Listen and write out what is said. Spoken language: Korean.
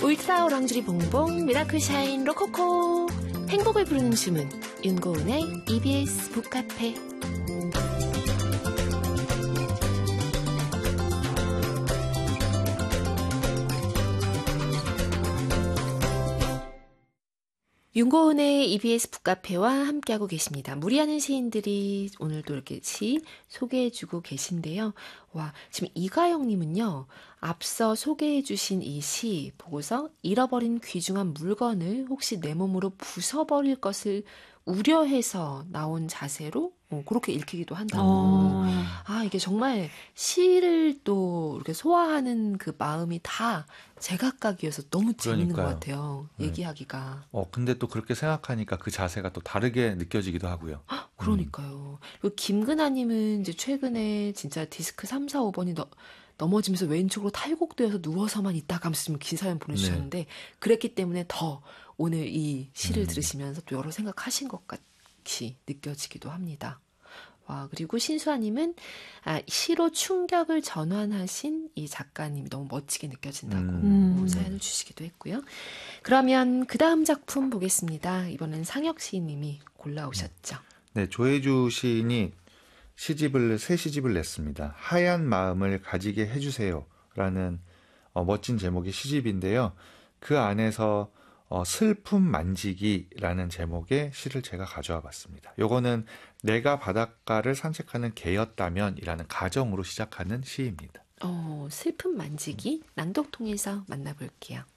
울트라오랑주리 봉봉 미라클샤인 로코코 행복을 부르는 주문 윤고은의 EBS 북카페. 윤고은의 EBS 북카페와 함께하고 계십니다. 무리하는 시인들이 오늘도 이렇게 시 소개해주고 계신데요. 와, 지금 이가영님은요. 앞서 소개해주신 이 시 보고서 잃어버린 귀중한 물건을 혹시 내 몸으로 부숴버릴 것을 우려해서 나온 자세로 그렇게 읽히기도 한다고. 이게 정말 시를 또 이렇게 소화하는 그 마음이 다 제각각이어서 너무 재밌는 것 같아요. 네. 얘기하기가. 근데 또 그렇게 생각하니까 그 자세가 또 다르게 느껴지기도 하고요. 그러니까요. 그리고 김근아님은 이제 최근에 진짜 디스크 3, 4, 5번이 넘어지면서 왼쪽으로 탈곡되어서 누워서만 있다가 하면서 좀 긴 사연 보내주셨는데 네. 그랬기 때문에 더 오늘 이 시를 들으시면서 또 여러 생각하신 것 같이 느껴지기도 합니다. 와, 그리고 신수아님은 시로 충격을 전환하신 이 작가님이 너무 멋지게 느껴진다고 사연을 주시기도 했고요. 그러면 그 다음 작품 보겠습니다. 이번엔 상혁 시인님이 골라오셨죠. 네, 조혜주 시인이 새 시집을 냈습니다. 하얀 마음을 가지게 해주세요 라는 멋진 제목의 시집인데요. 그 안에서 슬픔 만지기라는 제목의 시를 제가 가져와 봤습니다. 요거는 내가 바닷가를 산책하는 개였다면 이라는 가정으로 시작하는 시입니다. 슬픔 만지기 낭독 통해서 만나볼게요.